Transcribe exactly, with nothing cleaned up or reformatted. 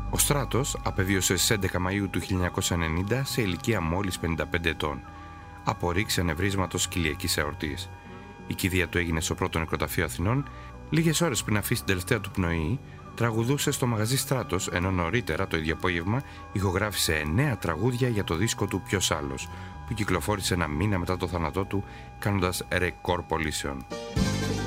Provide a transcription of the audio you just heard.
Ο Στράτος απεβίωσε στις έντεκα Μαΐου του χίλια εννιακόσια ενενήντα σε ηλικία μόλις πενήντα πέντε ετών, από ρήξη ανευρίσματος κοιλιακής αορτής. Η κηδεία του έγινε στο πρώτο νεκροταφείο Αθηνών. Λίγες ώρες πριν αφήσει την τελευταία του πνοή, τραγουδούσε στο μαγαζί Στράτος, ενώ νωρίτερα το ίδιο απόγευμα ηχογράφησε εννέα τραγούδια για το δίσκο του «Ποιος άλλος», που κυκλοφόρησε ένα μήνα μετά το θάνατό του, κάνοντας ρεκόρ πωλήσεων.